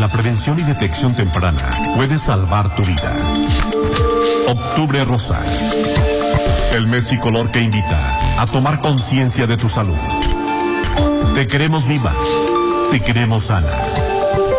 prevención y detección temprana puede salvar tu vida. Octubre Rosa. El mes y color que invita a tomar conciencia de tu salud. Te queremos viva. Te queremos sana.